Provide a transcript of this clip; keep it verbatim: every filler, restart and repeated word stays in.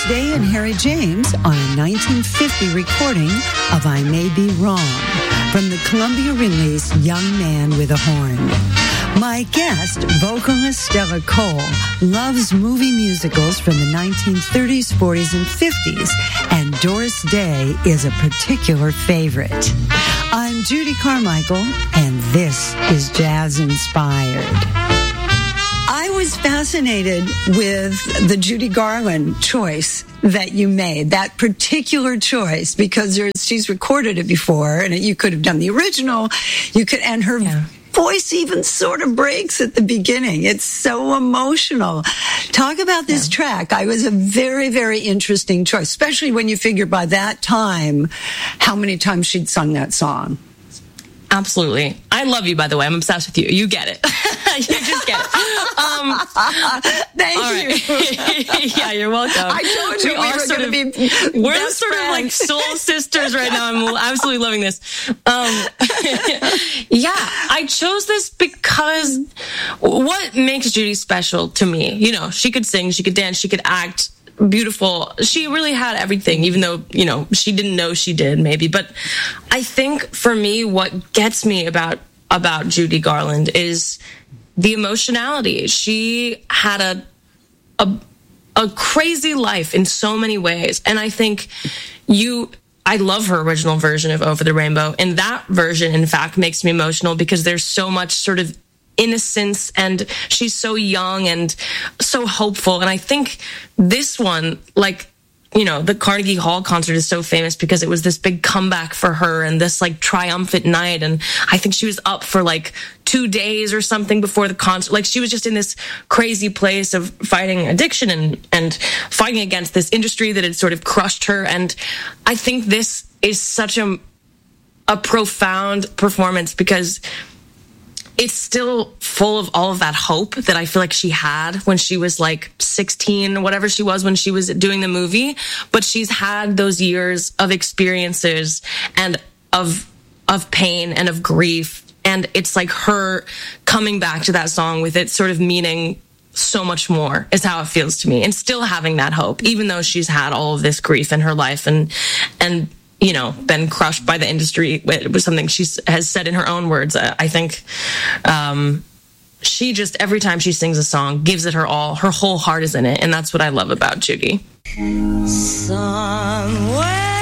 Day and Harry James on a nineteen fifty recording of I May Be Wrong from the Columbia release Young Man with a Horn. My guest, vocalist Stella Cole, loves movie musicals from the nineteen thirties, forties, and fifties, and Doris Day is a particular favorite. I'm Judy Carmichael, and this is Jazz Inspired. I was fascinated with the Judy Garland choice that you made, that particular choice, because there's, she's recorded it before, and you could have done the original. You could, and her yeah. voice even sort of breaks at the beginning. It's so emotional. Talk about this yeah. track. I was a very, very interesting choice, especially when you figure by that time how many times she'd sung that song. Absolutely. I love you, by the way. I'm obsessed with you. You get it. You just get it. Um, Thank you. Yeah, you're welcome. I told you we, we were going to be We're best sort friends. of like soul sisters right now. I'm absolutely loving this. Um, yeah, I chose this because what makes Judy special to me, you know, she could sing, she could dance, she could act. Beautiful. She really had everything, even though, you know, she didn't know she did, maybe. But I think for me, what gets me about about Judy Garland is the emotionality. She had a a, a crazy life in so many ways. And I think you... I love her original version of Over the Rainbow. And that version, in fact, makes me emotional because there's so much sort of innocence, and she's so young and so hopeful. And I think this one, like, you know, the Carnegie Hall concert is so famous because it was this big comeback for her and this like triumphant night. And I think she was up for like two days or something before the concert. Like, she was just in this crazy place of fighting addiction and, and fighting against this industry that had sort of crushed her. And I think this is such a, a profound performance because it's still full of all of that hope that I feel like she had when she was like sixteen or whatever she was when she was doing the movie. But she's had those years of experiences and of of pain and of grief. And it's like her coming back to that song with it sort of meaning so much more is how it feels to me. And still having that hope, even though she's had all of this grief in her life and and you know, been crushed by the industry. It was something she has said in her own words. I think um, she just, every time she sings a song, gives it her all. Her whole heart is in it. And that's what I love about Judy. Somewhere